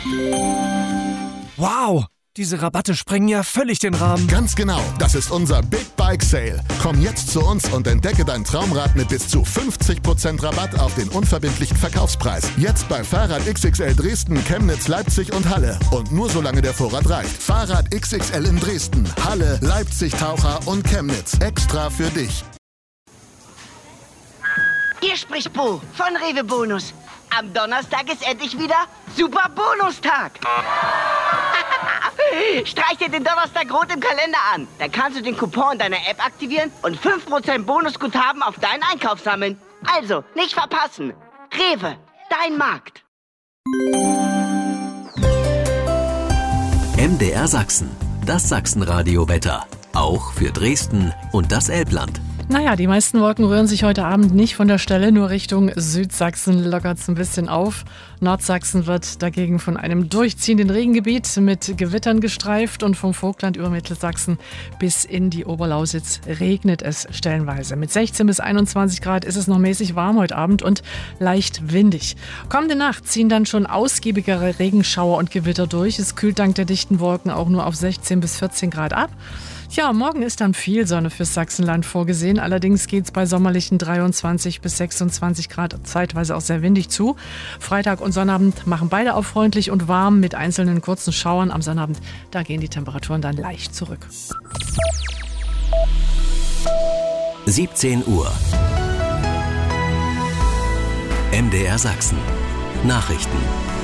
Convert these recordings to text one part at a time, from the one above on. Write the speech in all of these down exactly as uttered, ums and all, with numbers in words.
Wow, diese Rabatte sprengen ja völlig den Rahmen. Ganz genau, das ist unser Big Bike Sale. Komm jetzt zu uns und entdecke dein Traumrad mit bis zu fünfzig Prozent Rabatt auf den unverbindlichen Verkaufspreis. Jetzt bei Fahrrad X X L Dresden, Chemnitz, Leipzig und Halle. Und nur solange der Vorrat reicht. Fahrrad X X L in Dresden, Halle, Leipzig, Taucher und Chemnitz. Extra für dich. Hier spricht Bo von Rewe Bonus. Am Donnerstag ist endlich wieder Super Bonustag. Streich dir den Donnerstag rot im Kalender an. Dann kannst du den Coupon deiner App aktivieren und fünf Prozent Bonusguthaben auf deinen Einkauf sammeln. Also, nicht verpassen. Rewe, dein Markt. M D R Sachsen, das Sachsenradio-Wetter. Auch für Dresden und das Elbland. Naja, die meisten Wolken rühren sich heute Abend nicht von der Stelle, nur Richtung Südsachsen lockert es ein bisschen auf. Nordsachsen wird dagegen von einem durchziehenden Regengebiet mit Gewittern gestreift und vom Vogtland über Mittelsachsen bis in die Oberlausitz regnet es stellenweise. Mit sechzehn bis einundzwanzig Grad ist es noch mäßig warm heute Abend und leicht windig. Kommende Nacht ziehen dann schon ausgiebigere Regenschauer und Gewitter durch. Es kühlt dank der dichten Wolken auch nur auf sechzehn bis vierzehn Grad ab. Ja, morgen ist dann viel Sonne fürs Sachsenland vorgesehen. Allerdings geht es bei sommerlichen dreiundzwanzig bis sechsundzwanzig Grad zeitweise auch sehr windig zu. Freitag und Sonnabend machen beide auch freundlich und warm mit einzelnen kurzen Schauern. Am Sonnabend, da gehen die Temperaturen dann leicht zurück. siebzehn Uhr. M D R Sachsen. Nachrichten.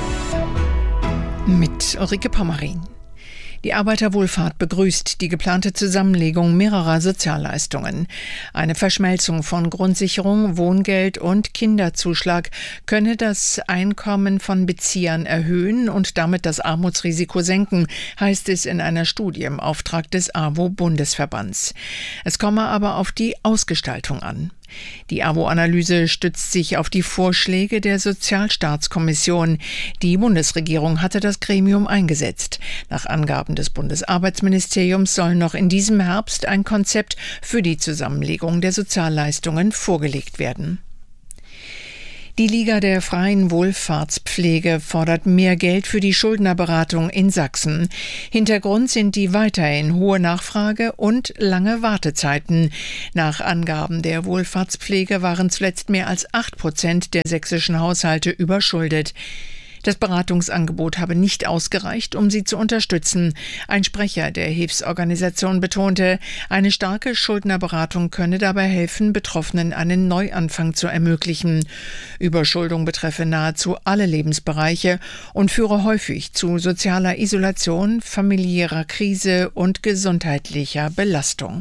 Mit Ulrike Pommerin. Die Arbeiterwohlfahrt begrüßt die geplante Zusammenlegung mehrerer Sozialleistungen. Eine Verschmelzung von Grundsicherung, Wohngeld und Kinderzuschlag könne das Einkommen von Beziehern erhöhen und damit das Armutsrisiko senken, heißt es in einer Studie im Auftrag des A W O-Bundesverbands. Es komme aber auf die Ausgestaltung an. Die A W O-Analyse stützt sich auf die Vorschläge der Sozialstaatskommission. Die Bundesregierung hatte das Gremium eingesetzt. Nach Angaben des Bundesarbeitsministeriums soll noch in diesem Herbst ein Konzept für die Zusammenlegung der Sozialleistungen vorgelegt werden. Die Liga der freien Wohlfahrtspflege fordert mehr Geld für die Schuldnerberatung in Sachsen. Hintergrund sind die weiterhin hohe Nachfrage und lange Wartezeiten. Nach Angaben der Wohlfahrtspflege waren zuletzt mehr als acht Prozent der sächsischen Haushalte überschuldet. Das Beratungsangebot habe nicht ausgereicht, um sie zu unterstützen. Ein Sprecher der Hilfsorganisation betonte, eine starke Schuldnerberatung könne dabei helfen, Betroffenen einen Neuanfang zu ermöglichen. Überschuldung betreffe nahezu alle Lebensbereiche und führe häufig zu sozialer Isolation, familiärer Krise und gesundheitlicher Belastung.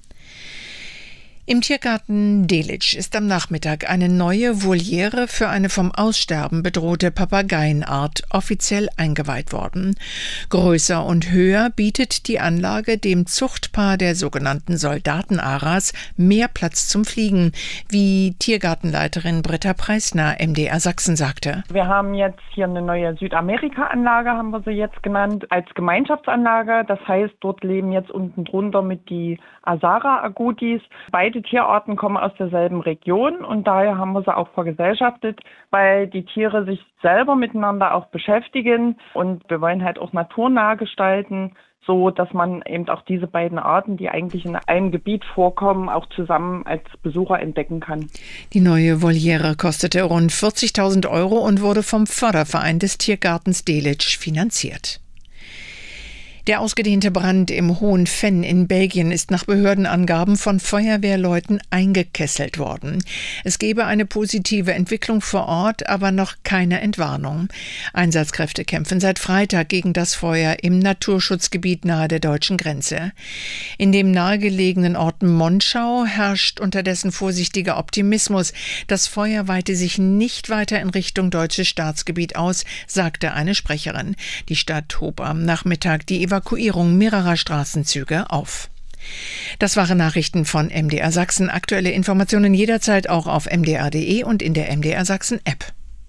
Im Tiergarten Delitzsch ist am Nachmittag eine neue Voliere für eine vom Aussterben bedrohte Papageienart offiziell eingeweiht worden. Größer und höher bietet die Anlage dem Zuchtpaar der sogenannten Soldatenaras mehr Platz zum Fliegen, wie Tiergartenleiterin Britta Preisner M D R Sachsen sagte. Wir haben jetzt hier eine neue Südamerika-Anlage, haben wir sie jetzt genannt, als Gemeinschaftsanlage. Das heißt, dort leben jetzt unten drunter mit die Asara-Agutis. Beide Tierarten kommen aus derselben Region und daher haben wir sie auch vergesellschaftet, weil die Tiere sich selber miteinander auch beschäftigen und wir wollen halt auch naturnah gestalten, so dass man eben auch diese beiden Arten, die eigentlich in einem Gebiet vorkommen, auch zusammen als Besucher entdecken kann. Die neue Voliere kostete rund vierzigtausend Euro und wurde vom Förderverein des Tiergartens Delitzsch finanziert. Der ausgedehnte Brand im Hohen Venn in Belgien ist nach Behördenangaben von Feuerwehrleuten eingekesselt worden. Es gebe eine positive Entwicklung vor Ort, aber noch keine Entwarnung. Einsatzkräfte kämpfen seit Freitag gegen das Feuer im Naturschutzgebiet nahe der deutschen Grenze. In dem nahegelegenen Ort Monschau herrscht unterdessen vorsichtiger Optimismus. Das Feuer weite sich nicht weiter in Richtung deutsches Staatsgebiet aus, sagte eine Sprecherin. Die Stadt hob am Nachmittag die Evakuierung mehrerer Straßenzüge auf. Das waren Nachrichten von M D R Sachsen. Aktuelle Informationen jederzeit auch auf m d r punkt d e und in der M D R Sachsen App.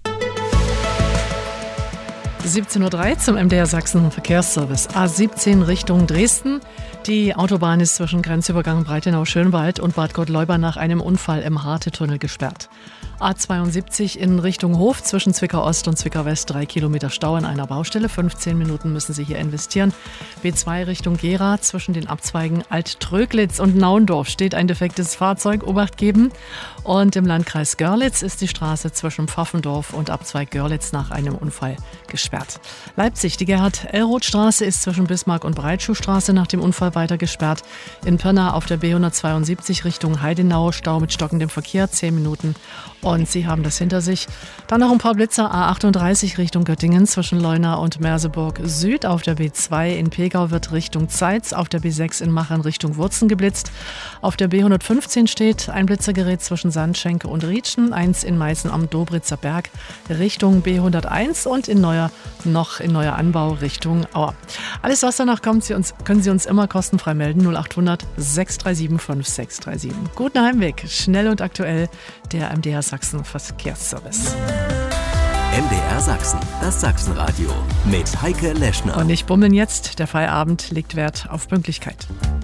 siebzehn Uhr drei zum M D R Sachsen Verkehrsservice. A siebzehn Richtung Dresden. Die Autobahn ist zwischen Grenzübergang Breitenau-Schönwald und Bad Gottleuba nach einem Unfall im Harte-Tunnel gesperrt. A zweiundsiebzig in Richtung Hof zwischen Zwickau Ost und Zwickau West. Drei Kilometer Stau an einer Baustelle. fünfzehn Minuten müssen Sie hier investieren. B zwei Richtung Gera zwischen den Abzweigen Alt-Tröglitz und Naundorf steht ein defektes Fahrzeug. Obacht geben. Und im Landkreis Görlitz ist die Straße zwischen Pfaffendorf und Abzweig Görlitz nach einem Unfall gesperrt. Leipzig, die Gerhard-Ellroth-Straße ist zwischen Bismarck und Breitschuhstraße nach dem Unfall weiter gesperrt. In Pirna auf der B hundertzweiundsiebzig Richtung Heidenau Stau mit stockendem Verkehr, zehn Minuten. Und Sie haben das hinter sich. Dann noch ein paar Blitzer. A achtunddreißig Richtung Göttingen zwischen Leuna und Merseburg Süd. Auf der B zwei in Pegau wird Richtung Zeitz. Auf der B sechs in Machern Richtung Wurzen geblitzt. Auf der B hundertfünfzehn steht ein Blitzergerät zwischen Sandschenke und Rietschen. Eins in Meißen am Dobritzer Berg Richtung B hunderteins und in Neuer noch in Neuer Anbau Richtung Auer. Alles, was danach kommt, Sie uns, können Sie uns immer kostenfrei melden. null achthundert sechs drei sieben fünf sechs drei sieben. Guten Heimweg. Schnell und aktuell der M D R Sachsen Verkehrsservice. M D R Sachsen, das Sachsenradio mit Heike Leschner. Und nicht bummeln jetzt, der Feierabend legt Wert auf Pünktlichkeit.